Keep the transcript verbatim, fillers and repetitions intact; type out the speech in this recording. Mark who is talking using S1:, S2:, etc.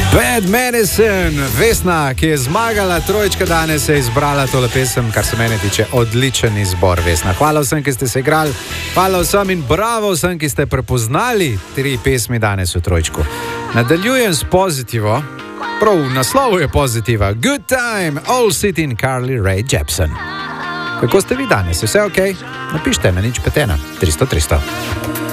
S1: Bad Medicine, Vesna, ki je zmagala, trojčka danes je izbrala tole pesem, kar se mene tiče odličen izbor, Vesna. Hvala vsem, ki ste se igrali, hvala vsem in bravo vsem, ki ste prepoznali tri pesmi danes v trojčku. Nadaljujem s pozitivo, prav v naslovu je pozitiva. Good Time, Old City in Carly Rae Jepsen. Kako ste vi danes? Vse ok? Napište na nič pet ena tristo tristo.